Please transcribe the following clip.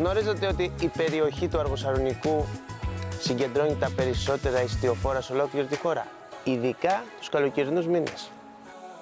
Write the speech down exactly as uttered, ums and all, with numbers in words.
Γνωρίζετε ότι η περιοχή του Αργοσαλονικού συγκεντρώνει τα περισσότερα ιστιοφόρα σε ολόκληρη τη χώρα, ειδικά τους καλοκαιρινούς μήνες.